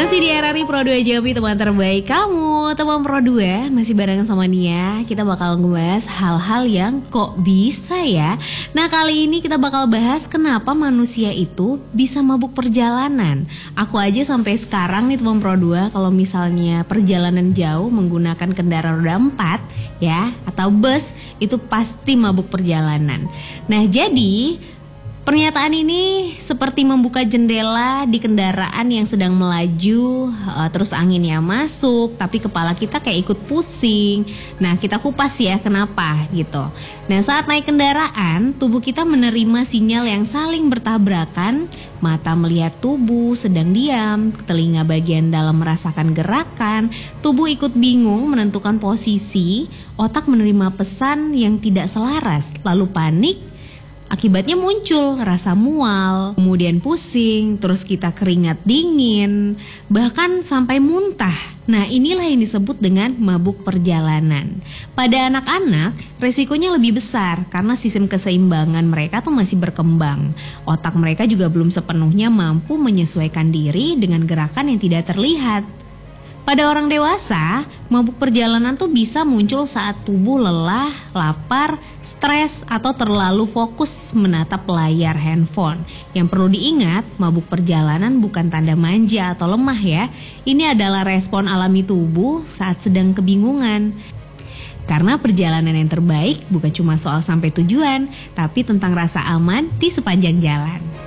Masih di RRI Pro 2 Jambi, teman terbaik kamu. Teman Pro 2, masih barengan sama Nia. Kita bakal ngebahas hal-hal yang kok bisa ya. Nah, kali ini kita bakal bahas kenapa manusia itu bisa mabuk perjalanan. Aku aja sampai sekarang nih teman Pro 2, kalau misalnya perjalanan jauh menggunakan kendaraan roda 4 ya, atau bus, itu pasti mabuk perjalanan. Nah, jadi pernyataan ini seperti membuka jendela di kendaraan yang sedang melaju, terus anginnya masuk, tapi kepala kita kayak ikut pusing. Nah, kita kupas ya kenapa gitu. Nah, saat naik kendaraan, tubuh kita menerima sinyal yang saling bertabrakan. Mata melihat tubuh sedang diam, telinga bagian dalam merasakan gerakan, tubuh ikut bingung menentukan posisi, otak menerima pesan yang tidak selaras, lalu panik. Akibatnya muncul rasa mual, kemudian pusing, terus kita keringat dingin, bahkan sampai muntah. Nah, inilah yang disebut dengan mabuk perjalanan. Pada anak-anak, resikonya lebih besar karena sistem keseimbangan mereka tuh masih berkembang. Otak mereka juga belum sepenuhnya mampu menyesuaikan diri dengan gerakan yang tidak terlihat. Pada orang dewasa, mabuk perjalanan tuh bisa muncul saat tubuh lelah, lapar, stres, atau terlalu fokus menatap layar handphone. Yang perlu diingat, mabuk perjalanan bukan tanda manja atau lemah ya. Ini adalah respon alami tubuh saat sedang kebingungan. Karena perjalanan yang terbaik bukan cuma soal sampai tujuan, tapi tentang rasa aman di sepanjang jalan.